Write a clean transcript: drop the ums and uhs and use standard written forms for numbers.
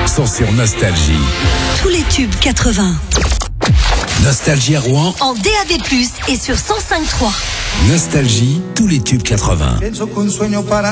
sont sur Nostalgie. Tous les tubes 80. Nostalgie à Rouen. En DAB+, et sur 105.3. Nostalgie, tous les tubes 80.